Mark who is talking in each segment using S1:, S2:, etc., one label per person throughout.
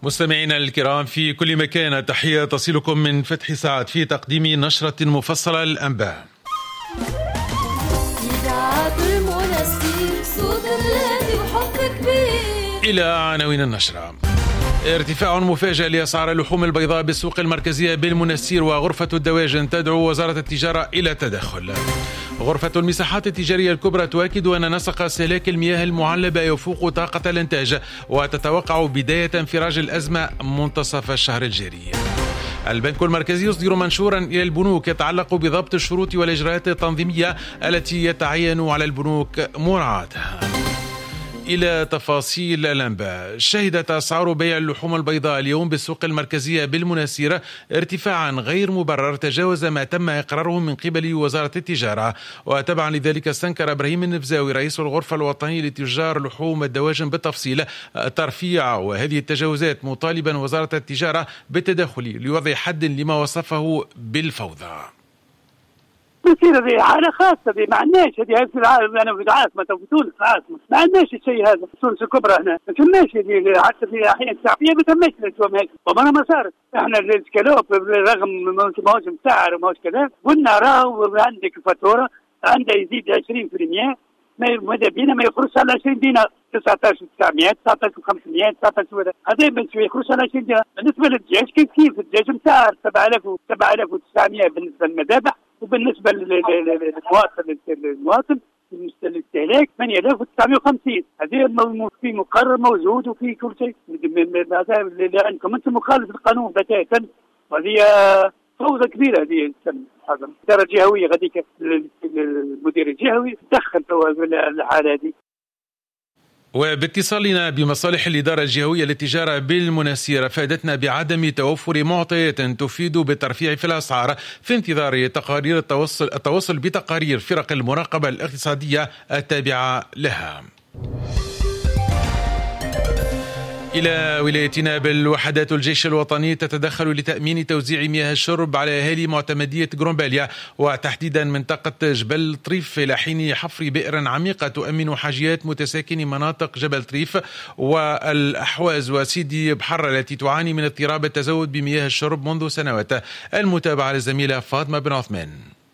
S1: مستمعينا الكرام في كل مكان، تحية تصلكم من فتح ساعات في تقديم نشرة مفصلة للأنباء. إلى عناوين النشرة. ارتفاع مفاجئ لأسعار اللحوم البيضاء بالسوق المركزية بالمنستير، وغرفة الدواجن تدعو وزارة التجارة إلى التدخل. غرفة المساحات التجارية الكبرى تؤكد أن نسق استهلاك المياه المعلبة يفوق طاقة الإنتاج، وتتوقع بداية انفراج الأزمة منتصف الشهر الجاري. البنك المركزي يصدر منشورا إلى البنوك يتعلق بضبط الشروط والإجراءات التنظيمية التي يتعين على البنوك مراعاتها. إلى تفاصيل الأنباء. شهدت أسعار بيع اللحوم البيضاء اليوم بالسوق المركزية بالمنستير ارتفاعا غير مبرر تجاوز ما تم إقراره من قبل وزارة التجارة، وتبعا لذلك استنكر إبراهيم النفزاوي رئيس الغرفة الوطنية لتجار لحوم الدواجن بالتفصيل ترفيع وهذه التجاوزات، مطالبا وزارة التجارة بالتدخل لوضع حد لما وصفه بالفوضى.
S2: تصير هذه حالة خاصة، ما عندناش هذه في العالم. أنا في العاصمة في تونس العاصمة ما عندناش الشيء هذا. تونس الكبرى هنا ما تماش هذه، حتى في أحيان الشعبية ما تماش الأسوام هذه، وما ما صارت. إحنا الاسكالوب رغم موسم سعر وموسم كذا قلنا راهو عندك فاتورة عنده يزيد 20%، ماذا بينا ما يخرج على 20 دينار، 19,900 19,500 19 هذا بس يخرج على 20 دينار. بالنسبة للدجاج كيف الدجاج مسعر 7,900 بالنسبة للمذابح، وبالنسبة للمواطن الاستهلاك 8,950. هذه في مقرر موجود وفي كل شيء. هذا اللي عندكم انتم مخالف القانون بتاتا، وهذه فوضى كبيرة. هذه الإدارة الجهوية غاديك المدير الجهوي تدخل في الحالة هذه.
S1: وباتصالنا بمصالح الإدارة الجهوية للتجارة بالمنستير فادتنا بعدم توفر معطيات تفيد بالترفيع في الأسعار في انتظار تقارير التوصل بتقارير فرق المراقبة الاقتصادية التابعة لها. إلى ولاية نابل. وحدات الجيش الوطني تتدخل لتأمين توزيع مياه الشرب على أهالي معتمدية غرومباليا، وتحديدا منطقة جبل طريف، إلى حين حفر بئر عميقة تؤمن حاجيات متساكني مناطق جبل طريف والأحواز وسيدي بحر التي تعاني من اضطراب التزود بمياه الشرب منذ سنوات. المتابعة للزميلة فاطمة بن عثمان.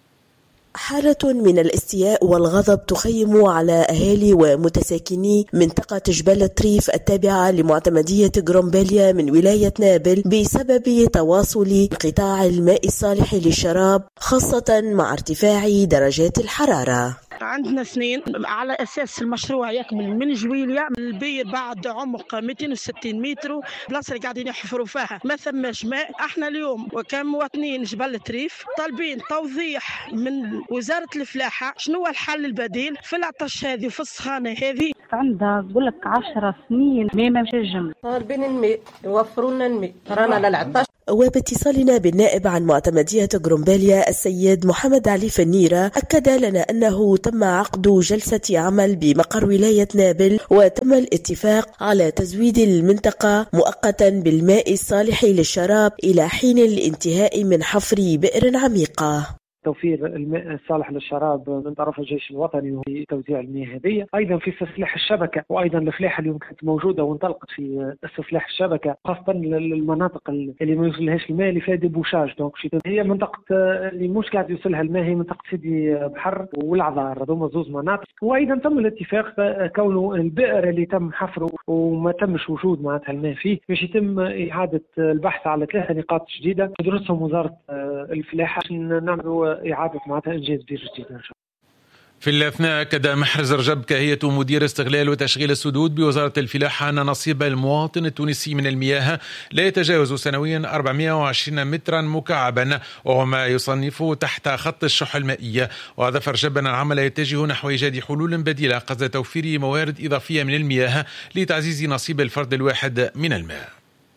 S3: حالة من الاستياء والغضب تخيم على أهالي ومتساكني منطقة جبال الطريف التابعة لمعتمدية غرومباليا من ولاية نابل بسبب تواصل انقطاع الماء الصالح للشراب، خاصة مع ارتفاع درجات الحرارة.
S4: عندنا سنين على أساس المشروع يكمل من جويليا من البير بعد عمق 260 متر، بلاصة اللي قاعدين يحفروا فيها ما ثماش ماء. احنا اليوم وكمواطنين جبل الطريف طالبين توضيح من وزارة الفلاحة شنو هو الحل البديل في العطش هذه وفي السخانة هذه.
S5: عندها قول لك 10 سنين ما مشى الجمل،
S6: طالبين الماء يوفروا لنا الماء، رانا للعطش.
S3: وباتصالنا بالنائب عن معتمدية غرومباليا السيد محمد علي فنيرة أكد لنا أنه تم عقد جلسة عمل بمقر ولاية نابل، وتم الاتفاق على تزويد المنطقة مؤقتا بالماء الصالح للشراب إلى حين الانتهاء من حفر بئر عميقة.
S7: توفير الماء الصالح للشراب من طرف الجيش الوطني وفي توزيع المياه هذه، ايضا في استصلاح الشبكه، وايضا الفلاحه اللي كانت موجوده وانطلقت في استصلاح الشبكه، خاصه المناطق اللي ما يوصلهاش الماء اللي فيها ديبوشاج. دونك هي منطقه اللي مش قاعد يوصلها الماء هي منطقه سيدي بحر والعذار، هذوما زوز مناطق. وايضا تم الاتفاق كونه البئر اللي تم حفره وما تمش وجود معناتها الماء فيه باش يتم اعاده البحث على 3 نقاط جديده تدرسهم وزاره الفلاحه عشان نعملوا إعادة معناتها إنجاز بير جديد إن شاء الله.
S1: في الأثناء أكد محرز رجب كهيئة مدير استغلال وتشغيل السدود بوزارة الفلاحة أن نصيب المواطن التونسي من المياه لا يتجاوز سنويا 420 مترا مكعبا، وما يصنفه تحت خط الشح المائية. وأضاف رجب أن العمل يتجه نحو إيجاد حلول بديلة قصد توفير موارد إضافية من المياه لتعزيز نصيب الفرد الواحد من الماء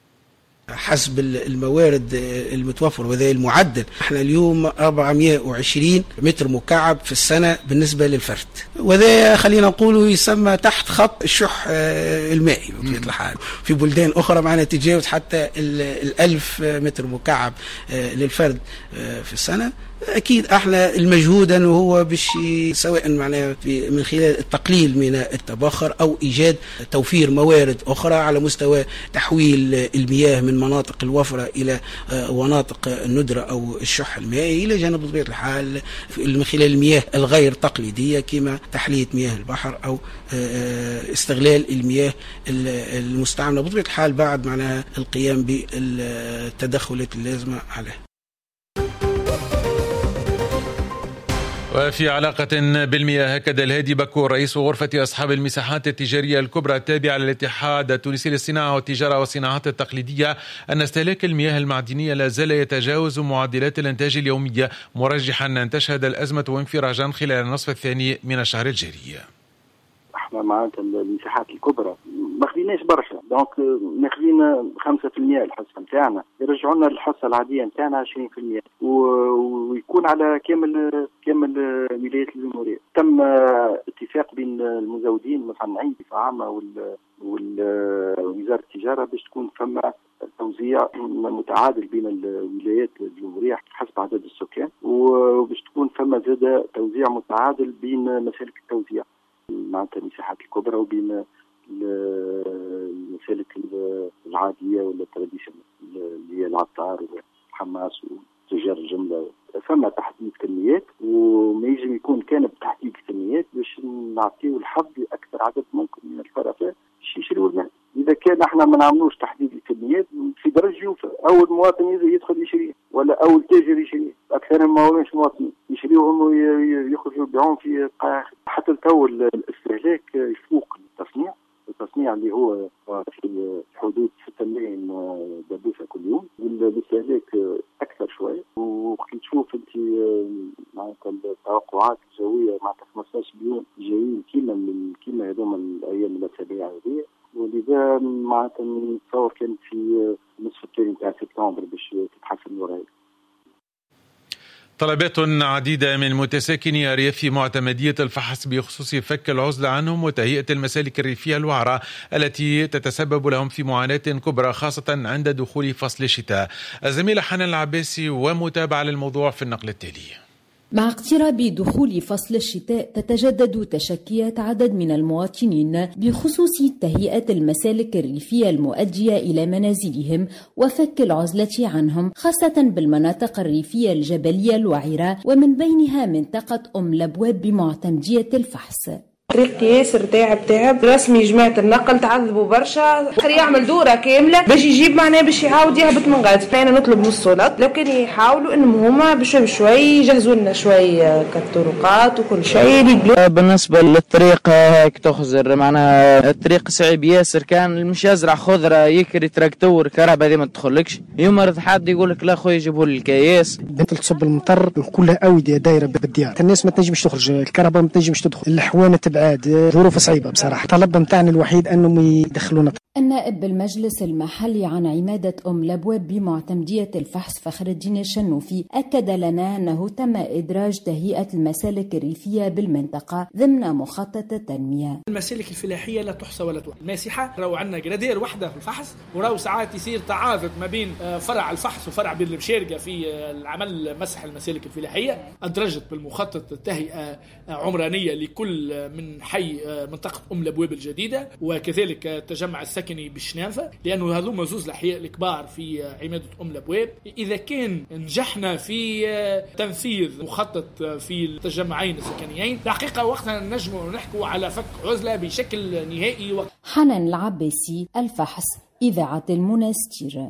S8: حسب الموارد المتوفر وذا المعدل. احنا اليوم 420 متر مكعب في السنة بالنسبة للفرد، وذا خلينا نقول يسمى تحت خط الشح المائي بطبيعة الحال. في بلدان أخرى معنا تجاوز حتى 1000 متر مكعب للفرد في السنة. أكيد احنا المجهود أنه هو باش سواء معناها من خلال التقليل من التبخر أو إيجاد توفير موارد أخرى على مستوى تحويل المياه من مناطق الوفرة إلى مناطق الندرة أو الشح المائي، إلى جانب بطبيعة الحال من خلال المياه الغير تقليدية كما تحلية مياه البحر أو استغلال المياه المستعملة بطبيعة الحال بعد معناها القيام بالتدخلات اللازمة عليه.
S1: وفي علاقة بالمياه، أكد الهادي بكور رئيس غرفة أصحاب المساحات التجارية الكبرى التابعة للاتحاد التونسي للصناعة والتجارة والصناعات التقليدية أن استهلاك المياه المعدنية لا زال يتجاوز معدلات الإنتاج اليومية، مرجحا أن تشهد الأزمة انفراجا خلال النصف الثاني من الشهر الجاري.
S9: احنا معناتها المساحات الكبرى ما خذيناش برشا، دونك ماخذين 5% الحصه نتاعنا، يرجعوا لنا الحصه العاديه نتاعنا 20% ويكون على كامل ولايات الجمهوريه. تم اتفاق بين المزودين المصنعين بصفه عامه ووزاره التجاره باش تكون فما توزيع متعادل بين الولايات الجمهوريه حسب عدد السكان، وباش تكون فما زاد توزيع متعادل بين مسالك التوزيع معناتها المساحات الكبرى وبين المسالك العاديه ولا التراديشنال اللي هي العطار والحماس وتجار الجمله. فما تحديد كميات وما يجب يكون كان بتحديد الكميات باش نعطيه الحظ لاكثر عدد ممكن من الفرافات باش يشريوا الماء. اذا كان احنا ما نعملوش تحديد الكميات في درجه اول مواطن يدخل يشريه ولا اول تاجر يشريه، اكثر ما هوش مواطنين يشريوهم ويخرجوا يبيعون في قاع. حتى تو الاستهلاك يفوق التصنيع اللي هو في حدود 6 ملايين دبوسه كل يوم، والاستهلاك اكثر شويه. وكي تشوف انت معناتها التوقعات الجويه معناتها 15 يوم جايين كيما هذوما الايام الاسابيع هذه، ولذا معناتها نتصور كان في نصف الثاني نتاع سبتمبر باش تتحسن الوضعيه.
S1: طلبات عديدة من متساكني أرياف معتمدية الفحص بخصوص فك العزلة عنهم وتهيئة المسالك الريفية الوعرة التي تتسبب لهم في معاناة كبرى خاصة عند دخول فصل الشتاء. الزميلة حنان العباسي ومتابعة للموضوع في النقل التالي.
S10: مع اقتراب دخول فصل الشتاء تتجدد تشكيات عدد من المواطنين بخصوص تهيئة المسالك الريفية المؤدية إلى منازلهم وفك العزلة عنهم، خاصة بالمناطق الريفية الجبلية الوعرة ومن بينها منطقة الأبواب بمعتمدية الفحص.
S11: طريقة ياسر تعب رسمي جماعة النقل تعذبوا برشا، خلي يعمل دورة كاملة باش يجيب معناه باش يعاود يهبط من غاد. احنا نطلب من السلطات لو كان يحاولوا انهم هما بشوي يجهزوا لنا شوي كالطرقات وكل شيء يبدلوا.
S12: بالنسبة للطريق هيك تخزر معناها الطريق صعيب ياسر، كان مش يزرع خضرة يكري تراكتور كهرباء هذه ما تدخلكش، يمرض حد يقول لك لا خويا جيبوا لي الكياس.
S13: بنت تصب المطر كلها أودية دايرة بالديار، الناس ما تنجمش تخرج، الكهرباء ما تنجمش تدخل، الحوانة تبعاد، ظروف صعيبة بصراحة. طلب متاعنا الوحيد أنهم يدخلونا.
S10: النائب بالمجلس المحلي عن عمادة الأبواب بمعتمدية الفحص فخر الدين الشنوفي أكد لنا أنه تم إدراج تهيئة المسالك الريفية بالمنطقة ضمن مخطط التنمية.
S14: المسالك الفلاحية لا تحصى ولا تعد، الماسحة راهو عندنا جرادير وحدة في الفحص، وراهو ساعات يصير تعاضد ما بين فرع الفحص وفرع بالمشارقة في العمل مسح المسالك الفلاحية. أدرجت بالمخطط التهيئة عمرانية لكل من حي منطقة الأبواب الجديدة، وكذلك تجمع السكني بالشنافة، لأنه هذوما زوز الأحياء الكبار في عمادة الأبواب. إذا كان نجحنا في تنفيذ مخطط في التجمعين السكنيين، الحقيقة وقتها نجموا نحكوا على فك عزلة بشكل نهائي.
S10: حنان العباسي، الفحص، إذاعة المنستير.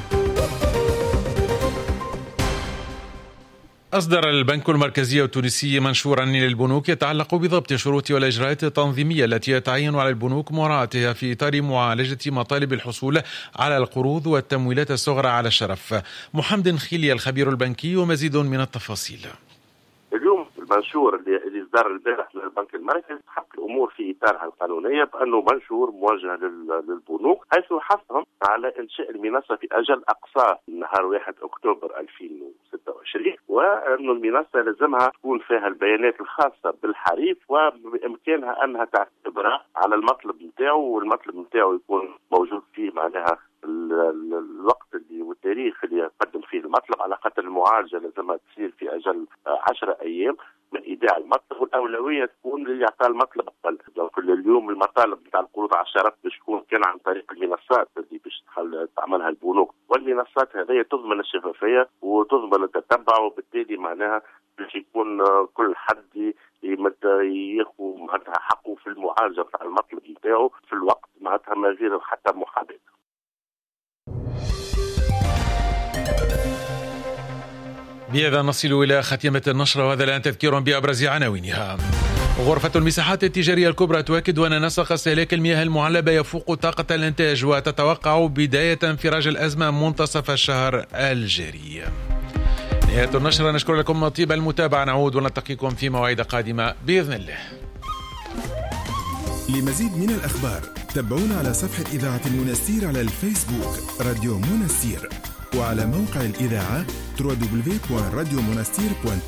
S1: أصدر البنك المركزي التونسي منشورا للبنوك يتعلق بضبط الشروط والإجراءات التنظيمية التي يتعين على البنوك مراعاتها في إطار معالجة مطالب الحصول على القروض والتمويلات الصغرى على الشرف. محمد خيلي الخبير البنكي ومزيد من التفاصيل.
S15: اليوم المنشور اللي اصدر البارح للبنك المركزي حط الامور في اطارها القانونيه بانه منشور موجه للبنوك، حيث حثهم على انشاء المنصه في اجل اقصى نهار 1 اكتوبر 2026، وانه المنصه لازمها تكون فيها البيانات الخاصه بالحريف وبامكانها انها تعتبرها على المطلب نتاعو، والمطلب نتاعو يكون موجود فيه معناها الوقت اللي والتاريخ التاريخ اللي يقدم فيه المطلب، على خاطر المعالجة لازمها تصير في أجل 10 أيام من إيداع المطلب، والأولوية تكون اللي يعطى المطلب أقل. كل اليوم المطالب نتاع القروض على الشرف باش تكون كان عن طريق المنصات اللي باش تعملها البنوك، والمنصات هذه تضمن الشفافية وتضمن التتبع، وبالتالي معناها باش يكون كل حد ياخذ معناتها حقه في المعالجة نتاع المطلب نتاعو في الوقت، معناتها من غير حتى محاباة.
S1: بهذا نصل إلى ختيمة النشرة، وهذا الآن تذكير بأبرز عناوينها. غرفة المساحات التجارية الكبرى تؤكد أن نسق استهلاك المياه المعلبة يفوق طاقة الإنتاج، وتتوقع بداية انفراج الأزمة منتصف الشهر الجاري. نهاية النشرة، نشكر لكم طيب المتابعة، نعود ونلتقيكم في مواعيد قادمة بإذن الله.
S16: لمزيد من الأخبار تابعونا على صفحة إذاعة المنستير على الفيسبوك راديو منستير، وعلى موقع الإذاعة www.radiomonastir.tv.